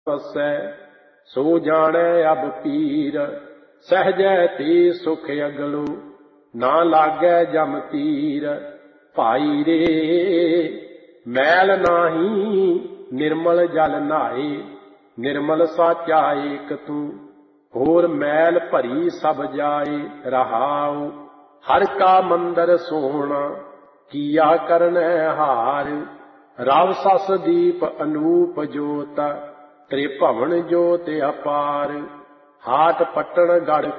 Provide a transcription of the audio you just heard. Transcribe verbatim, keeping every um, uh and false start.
ਵਸੈ ਸੋ ਜਾਣੈ ਅਬ ਪੀਰ। ਸਹਿਜੈ ਤੇ ਸੁਖ ਅਗਲੋ ਨਾ ਲਾਗੈ ਜਮ ਤੀਰ। ਭਾਈ ਰੇ ਮੈਲ ਨਾਹੀ ਨਿਰਮਲ ਜਲ ਨਹਾਏ। ਨਿਰਮਲ ਸਾਚਾ ਏਕ ਤੂੰ ਹੋਰ ਮੈਲ ਭਰੀ ਸਭ ਜਾਏ। ਰਹਾਉ ਹਰ ਕਾ ਮੰਦਰ ਸੋਹਣਾ ਕੀਆ ਕਰਨੈ ਹਾਰ। ਰਵ ਸਸ ਦੀਪ ਅਨੂਪ ਜੋਤ ਤ੍ਰਿਭਵਨ ਜੋਤਿ ਅਪਾਰ। ਹਾਟ ਪੱਟਣ ਗੜ